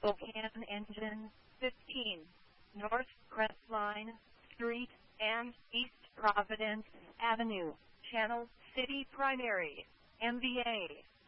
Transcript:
Spokane Engine 15, North Crestline Street and East Providence Avenue, Channel City Primary, MVA.